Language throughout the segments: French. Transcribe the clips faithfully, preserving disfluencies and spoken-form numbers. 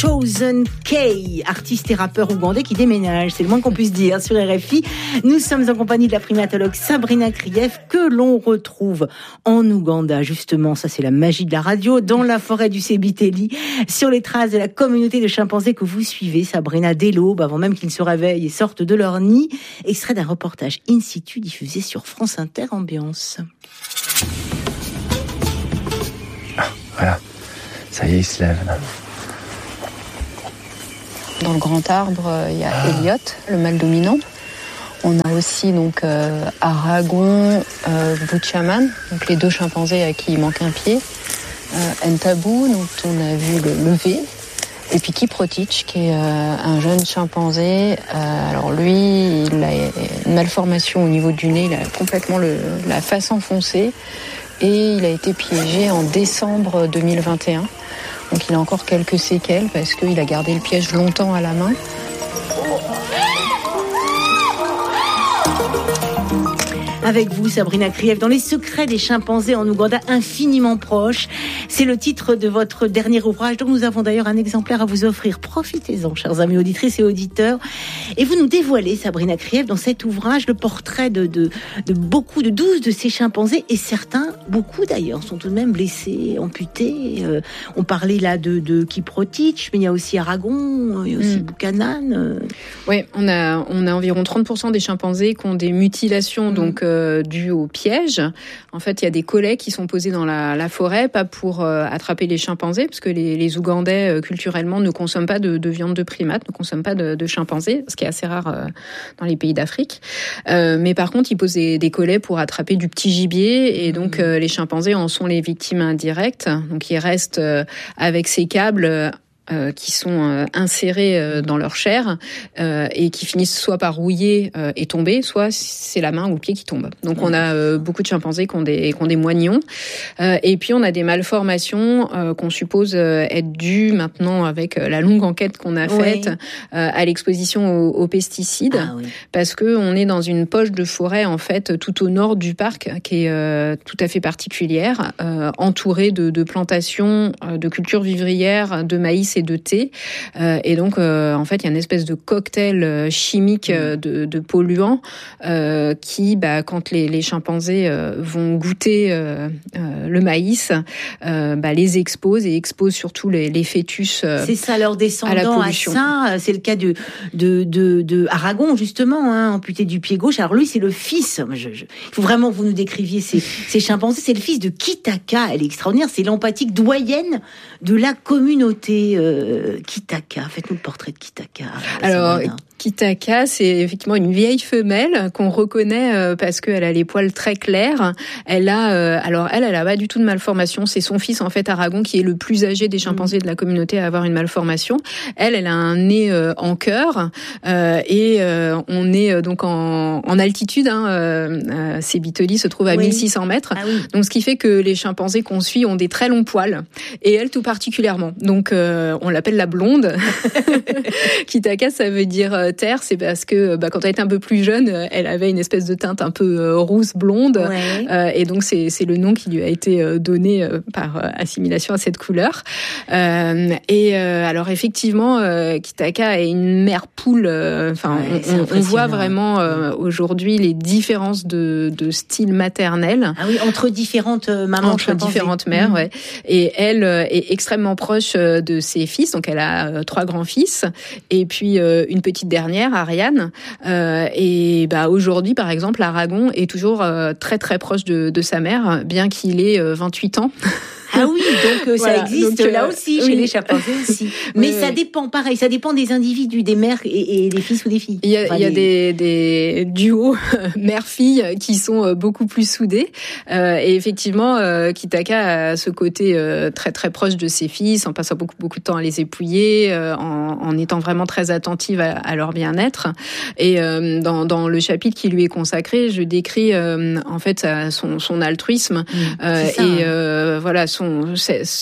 Chosen K, artiste et rappeur ougandais qui déménage, c'est le moins qu'on puisse dire sur R F I. Nous sommes en compagnie de la primatologue Sabrina Krief que l'on retrouve en Ouganda, justement, ça c'est la magie de la radio, dans la forêt du Sebiteli, sur les traces de la communauté de chimpanzés que vous suivez, Sabrina, dès l'aube, avant même qu'ils se réveillent et sortent de leur nid. Extrait d'un reportage in situ diffusé sur France Inter Ambiance. Ah, voilà, ça y est, il se lève là. Dans le grand arbre, il y a Elliot, le mâle dominant. On a aussi donc euh, Aragon, euh, Buchaman, donc les deux chimpanzés à qui il manque un pied. Euh, Ntabu, dont on a vu le lever. Et puis Kiprotich, qui est euh, un jeune chimpanzé. Euh, alors lui, il a une malformation au niveau du nez, il a complètement le, la face enfoncée. Et il a été piégé en décembre deux mille vingt et un. Donc il a encore quelques séquelles parce qu'il a gardé le piège longtemps à la main. Avec vous, Sabrina Krief, dans les secrets des chimpanzés en Ouganda, infiniment proches. C'est le titre de votre dernier ouvrage, dont nous avons d'ailleurs un exemplaire à vous offrir. Profitez-en, chers amis auditrices et auditeurs. Et vous nous dévoilez, Sabrina Krief, dans cet ouvrage, le portrait de, de, de beaucoup, de douze de ces chimpanzés. Et certains, beaucoup d'ailleurs, sont tout de même blessés, amputés. Euh, on parlait là de, de Kiprotich, mais il y a aussi Aragon, il y a aussi mmh. Buchanan. Euh. Oui, on a, on a environ trente pour cent des chimpanzés qui ont des mutilations, mmh. donc euh, dû au piège. En fait, il y a des collets qui sont posés dans la, la forêt, pas pour euh, attraper les chimpanzés, parce que les, les Ougandais, euh, culturellement, ne consomment pas de, de viande de primates, ne consomment pas de, de chimpanzés, ce qui est assez rare euh, dans les pays d'Afrique. Euh, mais par contre, ils posent des, des collets pour attraper du petit gibier, et donc euh, les chimpanzés en sont les victimes indirectes. Donc, ils restent euh, avec ces câbles euh, Euh, qui sont euh, insérés euh, dans leur chair euh, et qui finissent soit par rouiller euh, et tomber, soit c'est la main ou le pied qui tombe. Donc on a euh, beaucoup de chimpanzés qui ont des, qui ont des moignons. Euh, et puis on a des malformations euh, qu'on suppose euh, être dues maintenant avec euh, la longue enquête qu'on a faite oui. euh, à l'exposition aux, aux pesticides, ah, oui. parce que on est dans une poche de forêt en fait tout au nord du parc qui est euh, tout à fait particulière, euh, entourée de, de plantations, euh, de cultures vivrières, de maïs et de thé. Euh, et donc, euh, en fait, il y a une espèce de cocktail euh, chimique euh, de, de polluants euh, qui, bah, quand les, les chimpanzés euh, vont goûter euh, euh, le maïs, euh, bah, les expose et expose surtout les, les fœtus euh, c'est ça, leurs descendants à la pollution. À ça, c'est le cas de, de, de, de Aragon, justement, hein, amputé du pied gauche. Alors lui, c'est le fils. Je, je, il faut vraiment que vous nous décriviez ces, ces chimpanzés. C'est le fils de Kitaka. Elle est extraordinaire. C'est l'empathique doyenne de la communauté. Euh, Kitaka, faites-nous le portrait de Kitaka. Alors, Kitaka, c'est effectivement une vieille femelle qu'on reconnaît euh, parce qu'elle a les poils très clairs. Elle a, euh, alors elle, elle a pas du tout de malformation. C'est son fils en fait, Aragon, qui est le plus âgé des chimpanzés de la communauté à avoir une malformation. Elle, elle a un nez euh, en cœur euh, et euh, on est euh, donc en, en altitude. Hein, euh, Sebiteli se trouve à oui. mille six cents mètres. Ah oui. Donc ce qui fait que les chimpanzés qu'on suit ont des très longs poils et elle tout particulièrement. Donc euh, on l'appelle la blonde. Kitaka, ça veut dire euh, terre, c'est parce que bah, quand elle était un peu plus jeune, elle avait une espèce de teinte un peu euh, rousse blonde, ouais. euh, et donc c'est c'est le nom qui lui a été euh, donné euh, par euh, assimilation à cette couleur. Euh, et euh, alors effectivement, euh, Kitaka est une mère poule. Enfin, euh, ouais, on, on voit vraiment euh, aujourd'hui les différences de de style maternel. Ah oui, entre différentes mamans, entre différentes mères, mmh. ouais. Et elle euh, est extrêmement proche de ses fils, donc elle a euh, trois grands-fils et puis euh, une petite dernière. Dernière, Ariane, euh, et bah aujourd'hui par exemple Aragon est toujours euh, très très proche de, de sa mère, bien qu'il ait euh, vingt-huit ans. Ah oui, donc euh, voilà, ça existe donc, euh, là aussi, chez oui. les chimpanzés aussi. Mais oui, ça oui. dépend, pareil, ça dépend des individus, des mères et, et des fils ou des filles. Il y a, enfin, il y a les... des, des duos mère-fille qui sont beaucoup plus soudés. Euh, et effectivement, euh, Kitaka a ce côté euh, très très proche de ses fils, en passant beaucoup beaucoup de temps à les épouiller, euh, en, en étant vraiment très attentive à, à leur bien-être. Et euh, dans, dans le chapitre qui lui est consacré, je décris euh, en fait son, son altruisme mmh, euh, et euh, voilà son C'est,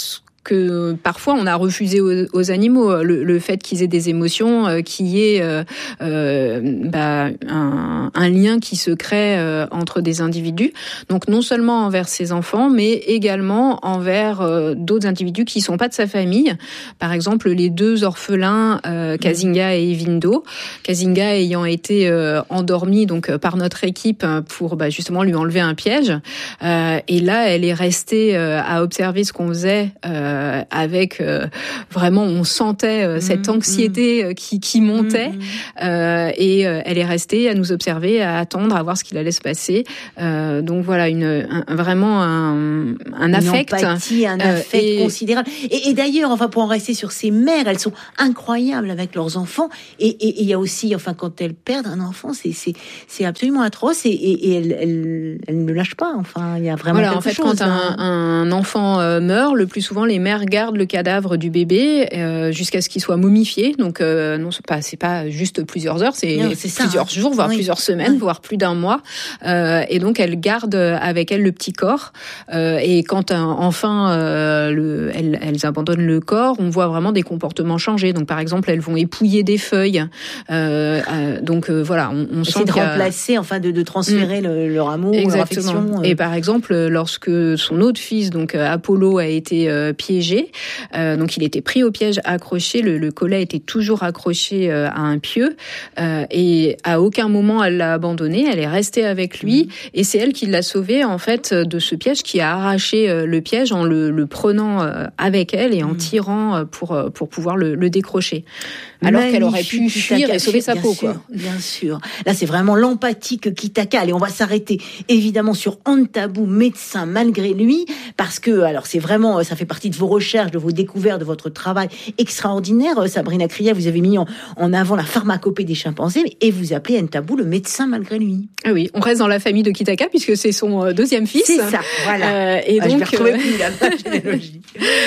que parfois on a refusé aux, aux animaux le, le fait qu'ils aient des émotions, euh, qu'il y ait euh, euh, bah, un, un lien qui se crée euh, entre des individus. Donc non seulement envers ses enfants, mais également envers euh, d'autres individus qui sont pas de sa famille. Par exemple, les deux orphelins euh, Kazinga et Evindo. Kazinga ayant été euh, endormie donc euh, par notre équipe pour bah, justement lui enlever un piège. Euh, et là, elle est restée euh, à observer ce qu'on faisait euh, avec euh, vraiment, on sentait euh, cette mmh, anxiété mmh. qui, qui montait. Mmh. Euh, et euh, elle est restée à nous observer, à attendre, à voir ce qu'il allait se passer. Euh, donc voilà, une, un, vraiment un, un affect. Une empathie, un affect euh, et... considérable. Et, et d'ailleurs, enfin, pour en rester sur ces mères, elles sont incroyables avec leurs enfants. Et il y a aussi, enfin, quand elles perdent un enfant, c'est, c'est, c'est absolument atroce. Et, et, et elles, elles, elles ne lâchent pas. Enfin, il y a vraiment voilà, quelque en fait, chose. Quand un, un enfant euh, meurt, le plus souvent, les mères gardent le cadavre du bébé euh, jusqu'à ce qu'il soit momifié. Donc, euh, non, c'est pas, c'est pas juste plusieurs heures, c'est, non, c'est plusieurs ça, jours, voire oui. plusieurs semaines, oui. voire plus d'un mois. Euh, et donc, elles gardent avec elles le petit corps. Euh, et quand un, enfin, euh, le, elles, elles abandonnent le corps, on voit vraiment des comportements changer. Donc, par exemple, elles vont épouiller des feuilles. Euh, euh, donc, euh, voilà, on, on sent de qu'il y a... remplacer, enfin, de, de transférer mmh. le, leur amour, exactement. leur affection. Et par exemple, lorsque son autre fils, donc Apollo, a été euh, piégé, euh, donc il était pris au piège, accroché, le, le collet était toujours accroché euh, à un pieu, euh, et à aucun moment elle l'a abandonné, elle est restée avec lui, mmh. et c'est elle qui l'a sauvé en fait de ce piège, qui a arraché euh, le piège en le, le prenant euh, avec elle et en mmh. tirant euh, pour pour pouvoir le, le décrocher. Alors Magnifique, qu'elle aurait pu fuir Kitaka, et sauver sa peau, sûr, quoi. Bien sûr. Là, c'est vraiment l'empathique Kitaka. Allez, on va s'arrêter évidemment sur Antabou, médecin malgré lui, parce que, alors, c'est vraiment, ça fait partie de vos recherches, de vos découvertes, de votre travail extraordinaire. Sabrina Krief, vous avez mis en, en avant la pharmacopée des chimpanzés et vous appelez Antabou le médecin malgré lui. Ah oui, on reste dans la famille de Kitaka puisque c'est son deuxième fils. C'est ça, voilà. Euh, et ah, donc, je vais retrouver plus la généalogie.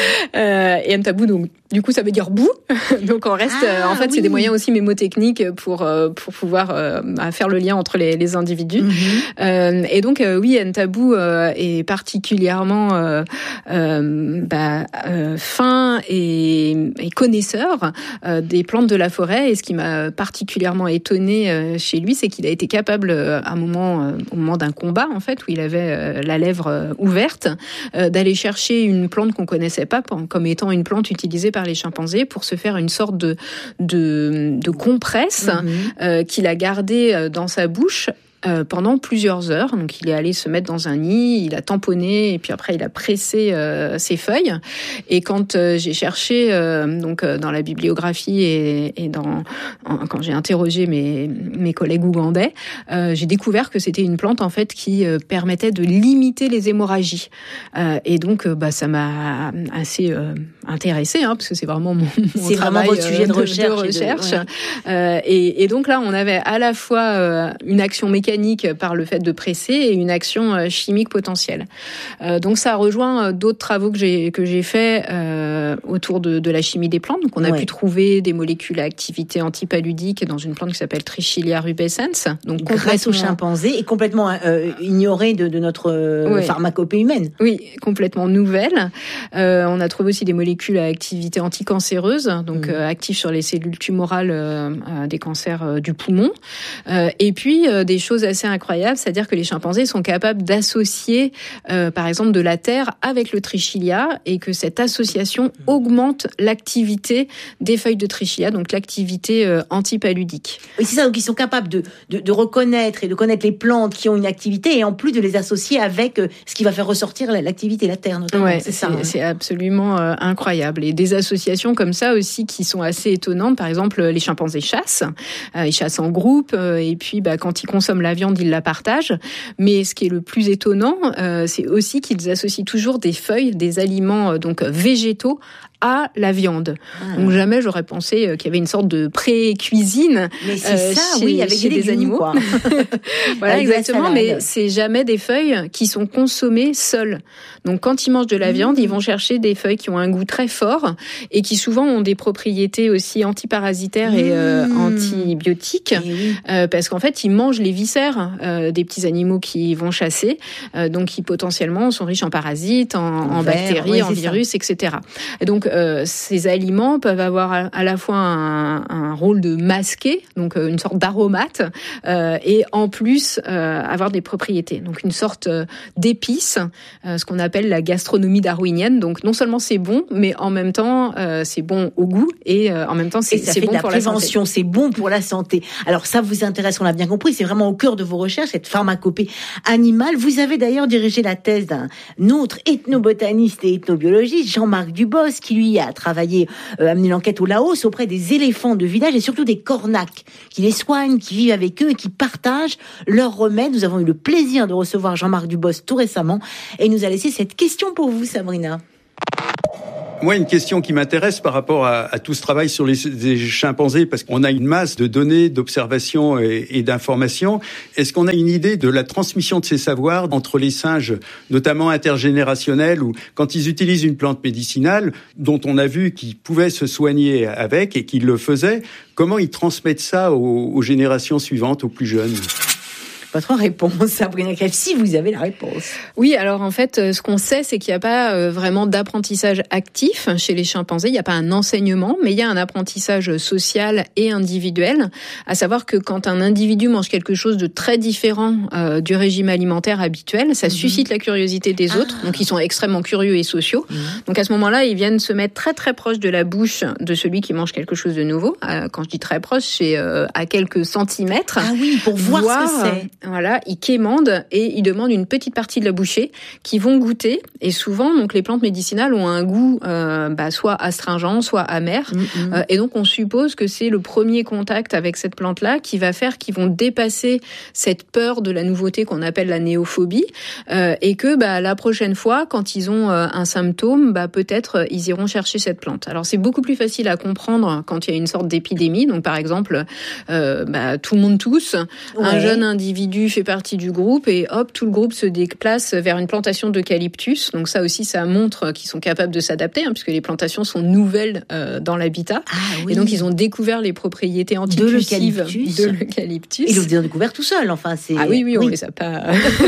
Euh, et Antabou, donc, du coup, ça veut dire bout. Donc, on reste. Ah, en fait, oui. c'est des moyens aussi mémotechniques pour pour pouvoir euh, faire le lien entre les, les individus. Mm-hmm. Euh, et donc, euh, oui, Antabou euh, est particulièrement euh, euh, bah, euh, fin et, et connaisseur euh, des plantes de la forêt. Et ce qui m'a particulièrement étonnée euh, chez lui, c'est qu'il a été capable, euh, à un moment, euh, au moment d'un combat, en fait, où il avait euh, la lèvre euh, ouverte, euh, d'aller chercher une plante qu'on connaissait pas comme étant une plante utilisée par les chimpanzés pour se faire une sorte de de, de compresse mmh. euh, qu'il a gardée dans sa bouche Euh, pendant plusieurs heures. Donc, il est allé se mettre dans un nid, il a tamponné et puis après, il a pressé euh, ses feuilles. Et quand euh, j'ai cherché euh, donc euh, dans la bibliographie et, et dans en, quand j'ai interrogé mes mes collègues ougandais, euh, j'ai découvert que c'était une plante en fait qui euh, permettait de limiter les hémorragies. Euh, et donc, euh, bah ça m'a assez euh, intéressée, hein, parce que c'est vraiment mon, mon c'est travail vraiment votre sujet de, de recherche. De recherche. Et, de, ouais. euh, et, et donc là, on avait à la fois euh, une action mécanique par le fait de presser et une action chimique potentielle. Euh, donc ça rejoint d'autres travaux que j'ai que j'ai fait euh, autour de, de la chimie des plantes. Donc on a ouais. pu trouver des molécules à activité antipaludique dans une plante qui s'appelle Trichilia rubescens. Donc grâce aux chimpanzés et complètement euh, ignorée de, de notre euh, ouais. pharmacopée humaine. Oui, complètement nouvelle. Euh, on a trouvé aussi des molécules à activité anticancéreuse, donc mmh. euh, actives sur les cellules tumorales euh, euh, des cancers euh, du poumon. Euh, et puis euh, des choses assez incroyable, c'est-à-dire que les chimpanzés sont capables d'associer, euh, par exemple, de la terre avec le trichilia et que cette association augmente l'activité des feuilles de trichilia, donc l'activité euh, antipaludique. Oui, c'est ça. Donc ils sont capables de, de, de reconnaître et de connaître les plantes qui ont une activité et en plus de les associer avec euh, ce qui va faire ressortir l'activité, la terre notamment. Ouais, c'est, c'est, ça, hein. c'est absolument euh, incroyable. Et des associations comme ça aussi qui sont assez étonnantes. Par exemple, les chimpanzés chassent, euh, ils chassent en groupe euh, et puis bah, quand ils consomment la viande, ils la partagent. Mais ce qui est le plus étonnant, euh, c'est aussi qu'ils associent toujours des feuilles, des aliments euh, donc végétaux à la viande. Ah. Donc jamais j'aurais pensé qu'il y avait une sorte de pré-cuisine mais c'est euh, ça, chez, oui, avec chez des, des légumes, animaux. Quoi. Voilà, exactement, mais c'est jamais des feuilles qui sont consommées seules. Donc quand ils mangent de la mmh. viande, ils vont chercher des feuilles qui ont un goût très fort et qui souvent ont des propriétés aussi antiparasitaires mmh. et euh, antibiotiques, oui. euh, parce qu'en fait, ils mangent les viscères euh, des petits animaux qui vont chasser, euh, donc qui potentiellement sont riches en parasites, en, en, en bactéries, ouais, en virus, ça. et cetera. Et donc euh, ces aliments peuvent avoir à, à la fois un, un rôle de masquer, donc euh, une sorte d'aromate, euh, et en plus euh, avoir des propriétés, donc une sorte euh, d'épice, euh, ce qu'on appelle la gastronomie darwinienne. Donc non seulement c'est bon, mais en même temps euh, c'est bon au goût et euh, en même temps c'est, c'est bon pour la santé. C'est bon pour la santé. Alors ça vous intéresse, on l'a bien compris, c'est vraiment au cœur de vos recherches, cette pharmacopée animale. Vous avez d'ailleurs dirigé la thèse d'un autre ethnobotaniste et ethnobiologiste, Jean-Marc Dubos, qui lui a travaillé, euh, amené l'enquête au Laos auprès des éléphants de village et surtout des cornacs, qui les soignent, qui vivent avec eux et qui partagent leurs remèdes. Nous avons eu le plaisir de recevoir Jean-Marc Dubos tout récemment et il nous a laissé cette question pour vous, Sabrina. Moi, une question qui m'intéresse par rapport à, à tout ce travail sur les, les chimpanzés, parce qu'on a une masse de données, d'observations et, et d'informations. Est-ce qu'on a une idée de la transmission de ces savoirs entre les singes, notamment intergénérationnels, ou quand ils utilisent une plante médicinale, dont on a vu qu'ils pouvaient se soigner avec et qu'ils le faisaient, comment ils transmettent ça aux, aux générations suivantes, aux plus jeunes ? Votre réponse, Sabrina Krief, si vous avez la réponse. Oui, alors en fait, ce qu'on sait, c'est qu'il n'y a pas vraiment d'apprentissage actif chez les chimpanzés. Il n'y a pas un enseignement, mais il y a un apprentissage social et individuel. À savoir que quand un individu mange quelque chose de très différent euh, du régime alimentaire habituel, ça mmh. suscite la curiosité des autres. Ah. Donc ils sont extrêmement curieux et sociaux. Mmh. Donc à ce moment-là, ils viennent se mettre très très proche de la bouche de celui qui mange quelque chose de nouveau. Euh, quand je dis très proche, c'est euh, à quelques centimètres. Ah oui, pour voir, voir ce que c'est. Voilà, ils quémandent et ils demandent une petite partie de la bouchée qu'ils vont goûter. Et souvent, donc les plantes médicinales ont un goût euh, bah, soit astringent, soit amer. Mm-hmm. Euh, et donc on suppose que c'est le premier contact avec cette plante-là qui va faire qu'ils vont dépasser cette peur de la nouveauté qu'on appelle la néophobie, euh, et que bah, la prochaine fois, quand ils ont euh, un symptôme, bah, peut-être ils iront chercher cette plante. Alors c'est beaucoup plus facile à comprendre quand il y a une sorte d'épidémie. Donc par exemple, euh, bah, tout le monde tousse, ouais. un jeune individu fait partie du groupe et hop, tout le groupe se déplace vers une plantation d'eucalyptus. Donc ça aussi, ça montre qu'ils sont capables de s'adapter, hein, puisque les plantations sont nouvelles euh, dans l'habitat. Ah, oui. Et donc ils ont découvert les propriétés antitussives de l'eucalyptus. De l'eucalyptus. Ils l'ont découvert tout seul. Enfin, c'est. Ah oui, oui, on oui. les a pas,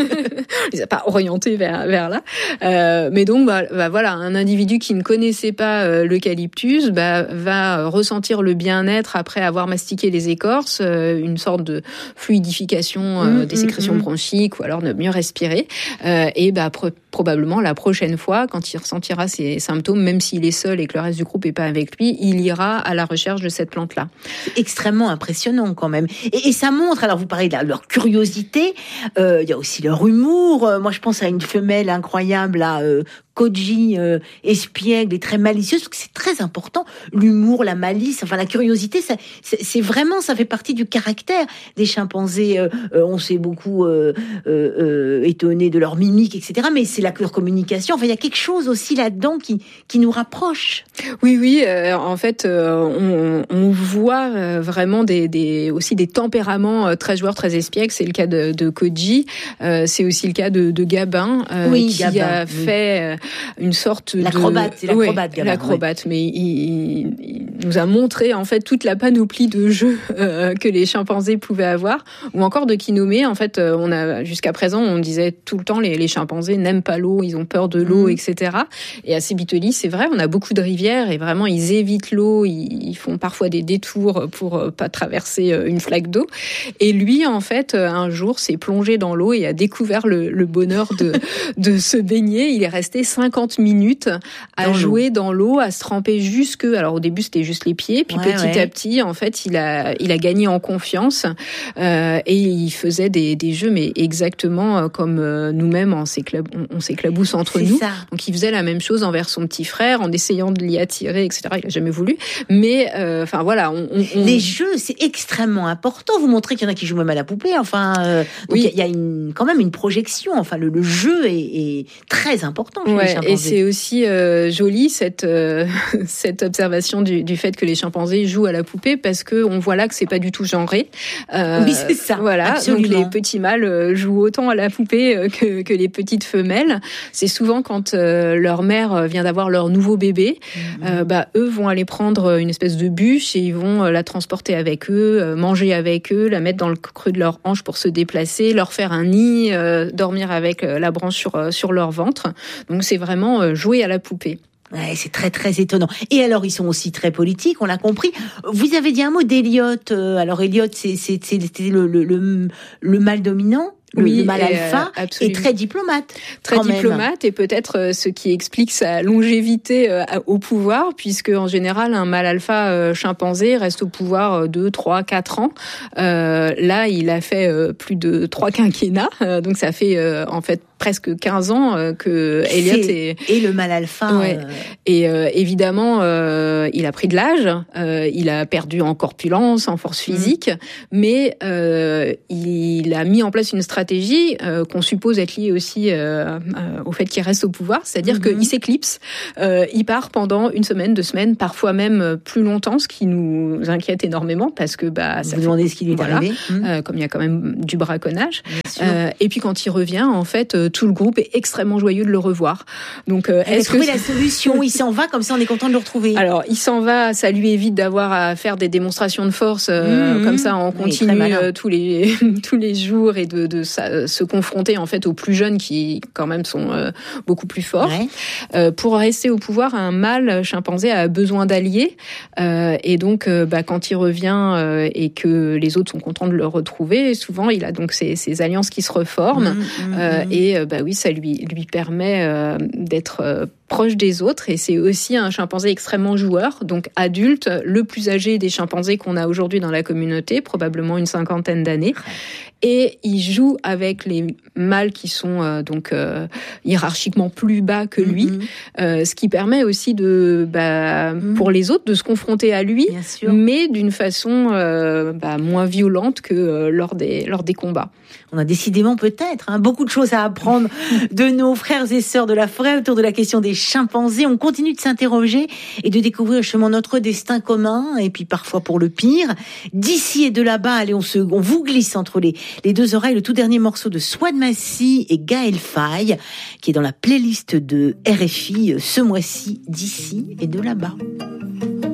on les a pas orientés vers vers là. Euh, mais donc, bah, bah voilà, un individu qui ne connaissait pas euh, l'eucalyptus, bah va ressentir le bien-être après avoir mastiqué les écorces, euh, une sorte de fluidification. Euh, des sécrétions bronchiques ou alors de mieux respirer. Euh, et bah, pro- probablement la prochaine fois, quand il ressentira ces symptômes, même s'il est seul et que le reste du groupe n'est pas avec lui, il ira à la recherche de cette plante-là. C'est extrêmement impressionnant quand même. Et, et ça montre, alors vous parlez de leur curiosité, euh, il y a aussi leur humour. Euh, moi je pense à une femelle incroyable, là, euh, Koji, euh, espiègle et très malicieuse, parce que c'est très important, l'humour, la malice, enfin la curiosité, ça, c'est, c'est vraiment, ça fait partie du caractère des chimpanzés. Euh, euh, on s'est beaucoup euh, euh, euh, étonné de leur mimique, et cetera. Mais c'est la leur communication. Enfin, il y a quelque chose aussi là-dedans qui qui nous rapproche. Oui, oui. Euh, en fait, euh, on, on voit euh, vraiment des, des aussi des tempéraments euh, très joueurs, très espiègles. C'est le cas de, de Koji. Euh, c'est aussi le cas de, de Gabin, euh, oui, qui Gabin, a fait oui. une sorte l'acrobate, de c'est l'acrobate, ouais, Gabin, l'acrobate. Ouais. Mais il, il, il nous a montré en fait toute la panoplie de jeux euh, que les chimpanzés pouvaient avoir, ou encore de Kinome. En fait, on a jusqu'à présent, on disait tout le temps les, les chimpanzés n'aiment pas l'eau, ils ont peur de l'eau, mmh. et cetera. Et à Sibitoli, c'est vrai, on a beaucoup de rivières et vraiment ils évitent l'eau, ils, ils font parfois des détours pour pas traverser une flaque d'eau. Et lui, en fait, un jour, s'est plongé dans l'eau et a découvert le, le bonheur de de se baigner. Il est resté cinquante minutes à dans jouer l'eau. dans l'eau, à se tremper jusque. Alors au début, c'était juste juste les pieds. Puis ouais, petit ouais. à petit, en fait, il a, il a gagné en confiance euh, et il faisait des, des jeux, mais exactement comme euh, nous-mêmes, on s'éclab- on, on s'éclabousse entre C'est nous. ça. Donc il faisait la même chose envers son petit frère en essayant de l'y attirer, et cetera. Il a jamais voulu. Mais enfin euh, voilà, on, on, on... les jeux, c'est extrêmement important. Vous montrez qu'il y en a qui jouent même à la poupée. Enfin, euh, donc il oui. y a, y a une, quand même une projection. Enfin, le, le jeu est, est très important chez ouais, les chimpanzés. Et c'est aussi euh, joli cette euh, cette observation du, du fait que les chimpanzés jouent à la poupée, parce que on voit là que c'est pas du tout genré. Euh, oui, c'est ça. Voilà. Absolument. Donc les petits mâles jouent autant à la poupée que, que les petites femelles. C'est souvent quand euh, leur mère vient d'avoir leur nouveau bébé, mmh. euh, bah eux vont aller prendre une espèce de bûche et ils vont la transporter avec eux, manger avec eux, la mettre dans le creux de leur hanche pour se déplacer, leur faire un nid, euh, dormir avec la branche sur sur leur ventre. Donc c'est vraiment jouer à la poupée. Ouais, c'est très très étonnant. Et alors ils sont aussi très politiques, on l'a compris. Vous avez dit un mot d'Eliott. Alors Eliott, c'est c'est c'est le le le, le mâle dominant. Le, oui, le mâle et alpha euh, est très diplomate. Très diplomate même. Et peut-être euh, ce qui explique sa longévité euh, au pouvoir, puisque en général un mâle alpha euh, chimpanzé reste au pouvoir deux, trois, quatre ans. Euh, là, il a fait euh, plus de trois quinquennats, euh, donc ça fait euh, en fait presque quinze ans euh, que Eliott est... Et le mâle alpha... Ouais. Euh... Et euh, évidemment, euh, il a pris de l'âge, euh, il a perdu en corpulence, en force physique, mmh. mais euh, il a mis en place une stratégie euh, qu'on suppose être liée aussi euh, euh, au fait qu'il reste au pouvoir, c'est-à-dire mmh. qu'il s'éclipse, euh, il part pendant une semaine, deux semaines, parfois même plus longtemps, ce qui nous inquiète énormément, parce que... bah, ça Vous fait... demandez ce qui lui est voilà, arrivé mmh. euh, comme il y a quand même du braconnage. Euh, et puis quand il revient, en fait, tout le groupe est extrêmement joyeux de le revoir. Donc, euh, est-ce que la solution, il s'en va, comme ça on est content de le retrouver. Alors, il s'en va, ça lui évite d'avoir à faire des démonstrations de force euh, mmh, comme ça en continu euh, tous les tous les jours et de, de ça, se confronter en fait aux plus jeunes qui quand même sont euh, beaucoup plus forts. Ouais. Euh, pour rester au pouvoir, un mâle chimpanzé a besoin d'alliés euh, et donc euh, bah, quand il revient euh, et que les autres sont contents de le retrouver, souvent il a donc ces, ces alliances qui se reforment mmh, euh, mmh. et bah oui, ça lui lui permet euh, d'être euh, proche des autres, et c'est aussi un chimpanzé extrêmement joueur, donc adulte, le plus âgé des chimpanzés qu'on a aujourd'hui dans la communauté, probablement une cinquantaine d'années. Et il joue avec les mâles qui sont euh, donc euh, hiérarchiquement plus bas que lui, mm-hmm. euh, ce qui permet aussi de, bah, mm-hmm. pour les autres, de se confronter à lui, mais d'une façon euh, bah, moins violente que euh, lors des lors des combats. On a décidément peut-être hein, beaucoup de choses à apprendre de nos frères et sœurs de la forêt autour de la question des chimpanzés. On continue de s'interroger et de découvrir justement notre destin commun, et puis parfois pour le pire. D'ici et de là-bas, allez, on, se, on vous glisse entre les, les deux oreilles le tout dernier morceau de Swan Massey et Gaël Faye, qui est dans la playlist de R F I ce mois-ci, D'ici et de là-bas.